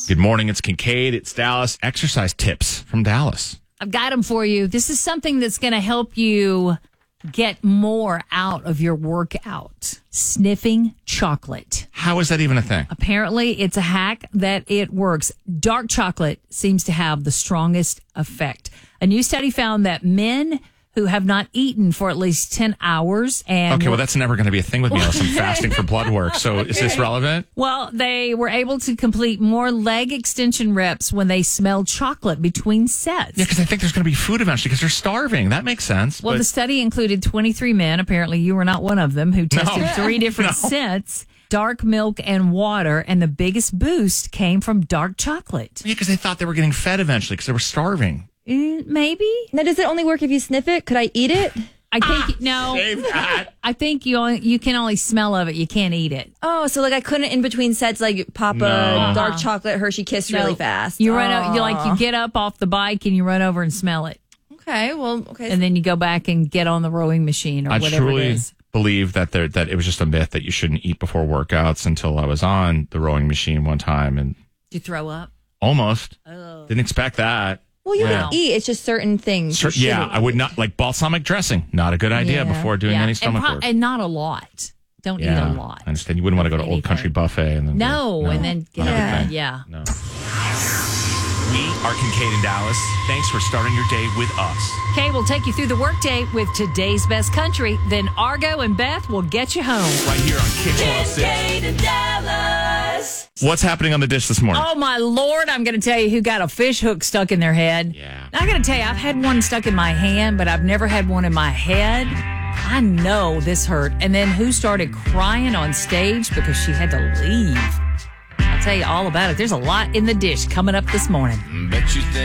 Good morning. It's Kincaid. It's Dallas. Exercise tips from Dallas. I've got them for you. This is something that's going to help you get more out of your workout. Sniffing chocolate. How is that even a thing? Apparently, it's a hack that it works. Dark chocolate seems to have the strongest effect. A new study found that men who have not eaten for at least 10 hours and... Okay, well, that's never going to be a thing with me unless I'm fasting for blood work. So is this relevant? Well, they were able to complete more leg extension reps when they smelled chocolate between sets. Yeah, because I think there's going to be food eventually because they're starving. That makes sense. Well, the study included 23 men. Apparently, you were not one of them, who tested three different scents, dark milk and water, and the biggest boost came from dark chocolate. Yeah, because they thought they were getting fed eventually because they were starving. Maybe. Now, does it only work if you sniff it? Could I eat it? I think no. Save that. I think you can only smell of it. You can't eat it. Oh, so like I couldn't in between sets like pop a dark chocolate Hershey Kiss really fast. You you get up off the bike and you run over and smell it. Okay, and then you go back and get on the rowing machine or whatever it is. Believe that it was just a myth that you shouldn't eat before workouts until I was on the rowing machine one time and Did you throw up? Almost. Didn't expect that. Well, you can eat. It's just certain things. I would not like balsamic dressing. Not a good idea before doing any stomach work. And not a lot. Don't eat a lot. I understand. You wouldn't want to go to Old Country Buffet and then and then get No. We are Kincaid in Dallas. Thanks for starting your day with us. Kay will take you through the workday with today's best country. Then Argo and Beth will get you home. Right here on Kick 106. Kincaid in Dallas. What's happening on the dish this morning? Oh, my Lord. I'm going to tell you who got a fish hook stuck in their head. Yeah. I got to tell you, I've had one stuck in my hand, but I've never had one in my head. I know this hurt. And then who started crying on stage because she had to leave. I'll tell you all about it. There's a lot in the dish coming up this morning. Bet you think